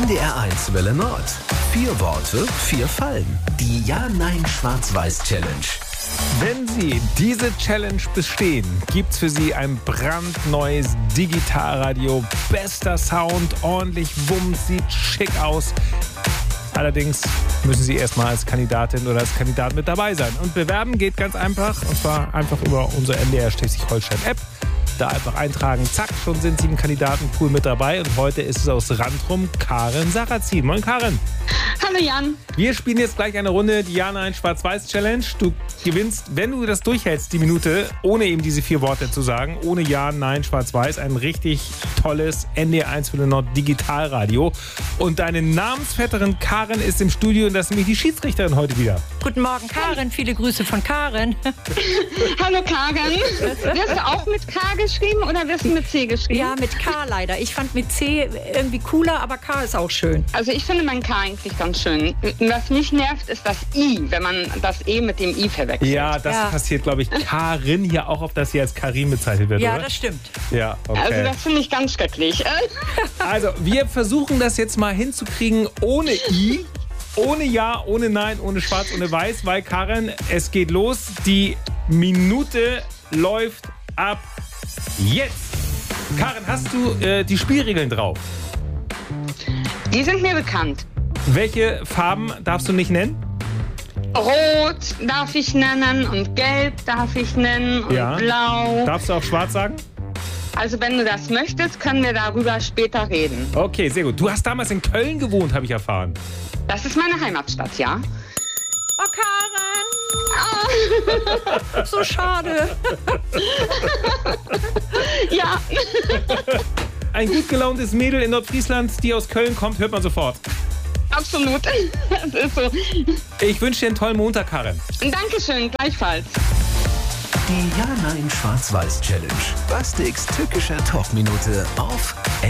NDR1 Welle Nord. 4 Worte, 4 Fallen. Die Ja-Nein-Schwarz-Weiß-Challenge. Wenn Sie diese Challenge bestehen, gibt's für Sie ein brandneues Digitalradio. Bester Sound, ordentlich Wumms, sieht schick aus. Allerdings müssen Sie erstmal als Kandidatin oder als Kandidat mit dabei sein. Und bewerben geht ganz einfach, und zwar einfach über unsere NDR Schleswig-Holstein-App. Da einfach eintragen, zack, schon sind Sie im Kandidatenpool mit dabei. Und heute ist es aus Randrum Karin Sarrazin. Moin Karin. Hallo Jan. Wir spielen jetzt gleich eine Runde, die Ja-Nein-Schwarz-Weiß-Challenge. Du gewinnst, wenn du das durchhältst, die Minute, ohne eben diese 4 Worte zu sagen, ohne Ja, Nein, Schwarz-Weiß, ein richtig tolles NDR1 Welle Nord Digitalradio. Und deine Namensvetterin Karin ist im Studio und das ist nämlich die Schiedsrichterin heute wieder. Guten Morgen, Karin. Viele Grüße von Karin. Hallo Karin. Wirst du auch mit K geschrieben oder wirst du mit C geschrieben? Ja, mit K leider. Ich fand mit C irgendwie cooler, aber K ist auch schön. Also ich finde mein K eigentlich ganz schön. Was mich nervt, ist das I, wenn man das E mit dem I verwechselt. Ja, das passiert, glaube ich, Karin hier auch, auf das hier als Karin bezeichnet wird, Ja, oder? das stimmt. Ja, okay. Also das finde ich ganz schrecklich. Also, wir versuchen das jetzt mal hinzukriegen ohne I, ohne Ja, ohne Nein, ohne Schwarz, ohne Weiß, weil Karin, es geht los. Die Minute läuft ab jetzt. Karin, hast du die Spielregeln drauf? Die sind mir bekannt. Welche Farben darfst du nicht nennen? Rot darf ich nennen und Gelb darf ich nennen und Blau. Darfst du auch Schwarz sagen? Also wenn du das möchtest, können wir darüber später reden. Okay, sehr gut. Du hast damals in Köln gewohnt, habe ich erfahren. Das ist meine Heimatstadt, ja? Oh, Karin! So schade. Ja. Ein gut gelauntes Mädel in Nordfriesland, die aus Köln kommt, hört man sofort. Absolut. Das ist so. Ich wünsche dir einen tollen Montag, Karin. Dankeschön, gleichfalls. Die Ja-Nein-Schwarz-Weiß-Challenge. Bastiks tückischer Talkminute auf